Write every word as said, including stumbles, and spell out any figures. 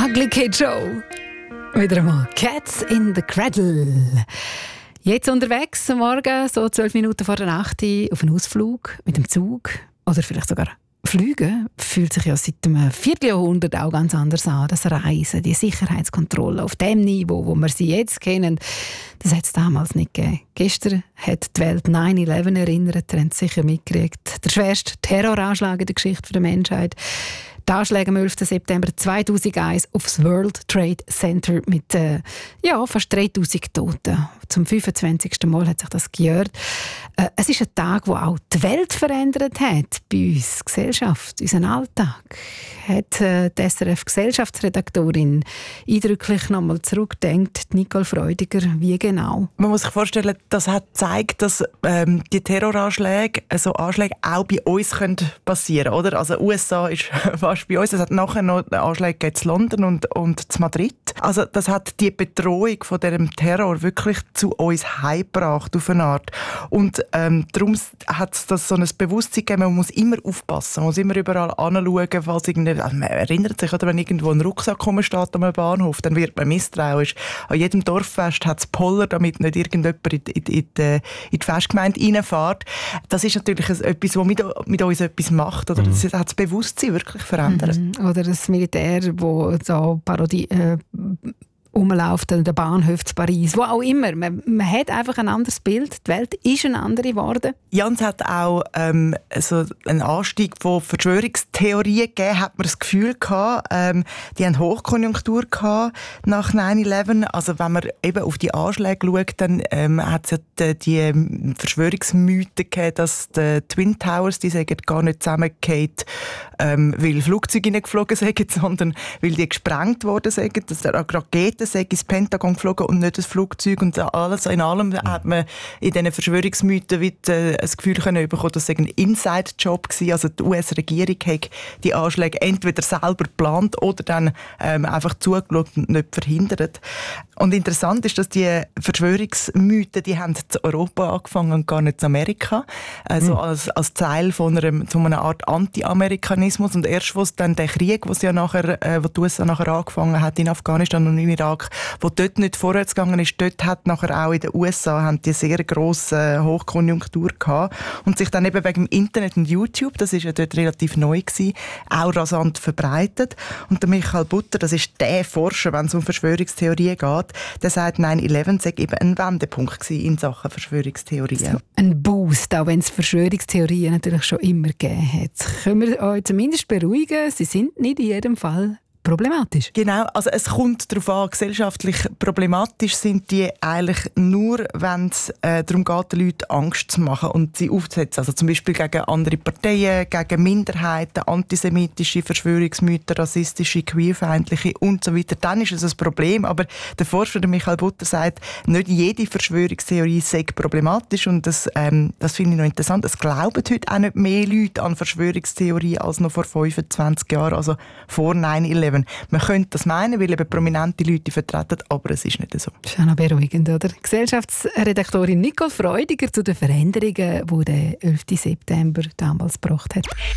Ugly Kid Show. Wieder einmal Cats in the Cradle. Jetzt unterwegs am Morgen, so zwölf Minuten vor der Nacht, auf einen Ausflug mit dem Zug oder vielleicht sogar Fliegen, fühlt sich ja seit einem Vierteljahrhundert auch ganz anders an. Das Reisen, die Sicherheitskontrolle auf dem Niveau, wo wir sie jetzt kennen, das hat es damals nicht gegeben. Gestern hat die Welt neun elf erinnert, ihr habt es sicher mitgekriegt. Der schwerste Terroranschlag in der Geschichte der Menschheit. Die Anschläge am elften September zweitausendeins auf das World Trade Center mit äh, ja, fast dreitausend Toten. Zum fünfundzwanzigsten Mal hat sich das gejährt. Äh, es ist ein Tag, der auch die Welt verändert hat. Bei uns, die Gesellschaft, unseren Alltag. Hat äh, die S R F-Gesellschaftsredaktorin eindrücklich nochmal zurückgedacht, Nicole Freudiger, wie genau? Man muss sich vorstellen, das hat gezeigt, dass ähm, die Terroranschläge, also Anschläge auch bei uns können passieren, oder? Also U S A ist fast bei uns. Es hat nachher noch Anschläge in London und, und in Madrid. Also das hat die Bedrohung von diesem Terror wirklich zu uns heimgebracht auf eine Art. Und ähm, darum hat es das so ein Bewusstsein gegeben, man muss immer aufpassen, man muss immer überall anschauen, falls irgendwie, also man erinnert sich, oder, wenn irgendwo ein Rucksack rumsteht am Bahnhof, dann wird man misstrauisch. An jedem Dorffest hat es Poller, damit nicht irgendjemand in, in, in, die, in die Festgemeinde reinfährt. Das ist natürlich etwas, was mit, mit uns etwas macht. Oder? Das hat das Bewusstsein wirklich verändert. Mhm. Oder das Militär, das so Parodie... Äh, rumläuft an den Bahnhöfen in Paris, wo auch immer. Man, man hat einfach ein anderes Bild. Die Welt ist eine andere geworden. Jans hat auch ähm, so einen Anstieg von Verschwörungstheorien gegeben, hat man das Gefühl gehabt. Ähm, die haben Hochkonjunktur gehabt nach neun elf. Also wenn man eben auf die Anschläge schaut, dann ähm, hat es ja die, die Verschwörungsmythen gegeben, dass die Twin Towers, die sagen gar nicht zusammengefallen, ähm, weil Flugzeuge nicht geflogen sind, sondern weil die gesprengt worden sind, dass der Raketen sei ins Pentagon geflogen und nicht das Flugzeug. Und alles in allem mhm. hat man in diesen Verschwörungsmythen wie, äh, ein Gefühl können bekommen, dass es ein Inside-Job war. Also die U S-Regierung hat die Anschläge entweder selber geplant oder dann ähm, einfach zugeschaut und nicht verhindert. Und interessant ist, dass die Verschwörungsmythen, die haben in Europa angefangen und gar nicht in Amerika. Also mhm. als, als Teil von einer, von einer Art Anti-Amerikanismus. Und erst, als dann der Krieg, was ja nachher, äh, wo die U S A nachher angefangen hat in Afghanistan und in Irak, wo dort nicht vorwärts gegangen ist, dort hat nachher auch in den U S A haben die sehr grosse Hochkonjunktur gehabt und sich dann eben wegen dem Internet und YouTube, das ist ja dort relativ neu gewesen, auch rasant verbreitet. Und der Michael Butter, das ist der Forscher, wenn es um Verschwörungstheorien geht, der sagt, neun elf sei eben ein Wendepunkt gewesen in Sachen Verschwörungstheorien. So, ein Boost, auch wenn es Verschwörungstheorien natürlich schon immer gegeben hat. Können wir euch zumindest beruhigen, sie sind nicht in jedem Fall problematisch. Genau, also es kommt darauf an, gesellschaftlich problematisch sind die eigentlich nur, wenn es äh, darum geht, den Leuten Angst zu machen und sie aufzusetzen. Also zum Beispiel gegen andere Parteien, gegen Minderheiten, antisemitische Verschwörungsmythen, rassistische, queerfeindliche und so weiter. Dann ist es ein Problem, aber der Forscher der Michael Butter sagt, nicht jede Verschwörungstheorie sei problematisch und das, ähm, das finde ich noch interessant. Es glauben heute auch nicht mehr Leute an Verschwörungstheorien als noch vor fünfundzwanzig Jahren, also vor neun elf. Man könnte das meinen, weil eben prominente Leute vertreten, aber es ist nicht so. Das ist auch noch beruhigend, oder? Gesellschaftsredaktorin Nicole Freudiger zu den Veränderungen, die der elften September damals gebracht hat.